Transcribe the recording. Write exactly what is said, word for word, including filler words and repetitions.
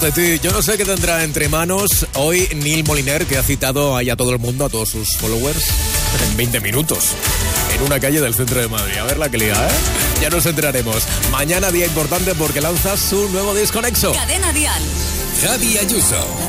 De ti. Yo no sé qué tendrá entre manos hoy Neil Moliner, que ha citado ahí a todo el mundo, a todos sus followers, en veinte minutos, en una calle del centro de Madrid. A ver la que liga, ¿eh? Ya nos enteraremos. Mañana día importante porque lanza su nuevo disco Nexo. Cadena Dial. Javi Ayuso.